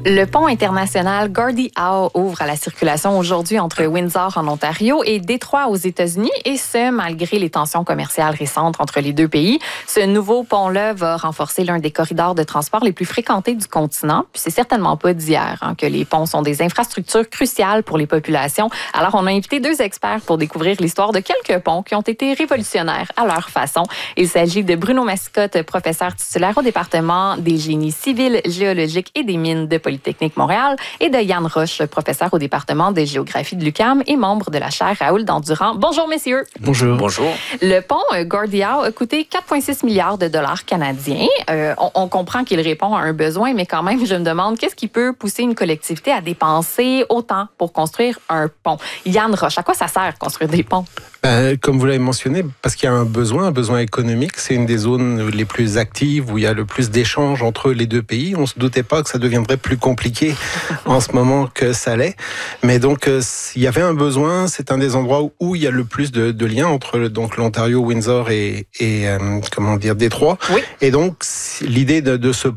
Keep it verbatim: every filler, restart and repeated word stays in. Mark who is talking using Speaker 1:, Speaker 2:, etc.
Speaker 1: Le pont international Gordie Howe ouvre à la circulation aujourd'hui entre Windsor en Ontario et Détroit aux États-Unis, et ce, malgré les tensions commerciales récentes entre les deux pays. Ce nouveau pont-là va renforcer l'un des corridors de transport les plus fréquentés du continent. Puis c'est certainement pas d'hier hein, que les ponts sont des infrastructures cruciales pour les populations. Alors, on a invité deux experts pour découvrir l'histoire de quelques ponts qui ont été révolutionnaires à leur façon. Il s'agit de Bruno Mascotte, professeur titulaire au département des génies civils, géologiques et des mines de Polytechnique Montréal, et de Yann Roche, professeur au département de géographie de l'U Q A M et membre de la chaire Raoul Dandurand. Bonjour, messieurs.
Speaker 2: Bonjour.
Speaker 3: Bonjour.
Speaker 1: Le pont euh, Gordie Howe a coûté quatre virgule six milliards de dollars canadiens. Euh, on, on comprend qu'il répond à un besoin, mais quand même, je me demande, qu'est-ce qui peut pousser une collectivité à dépenser autant pour construire un pont? Yann Roche, à quoi ça sert construire des ponts?
Speaker 2: Ben, comme vous l'avez mentionné, parce qu'il y a un besoin, un besoin économique. C'est une des zones les plus actives où il y a le plus d'échanges entre les deux pays. On ne se doutait pas que ça deviendrait plus compliqué en ce moment que ça l'est. Mais donc, euh, il y avait un besoin. C'est un des endroits où, où il y a le plus de, de liens entre donc l'Ontario, Windsor et, et euh, comment dire, Détroit.
Speaker 1: Oui.
Speaker 2: Et donc, l'idée de, de ce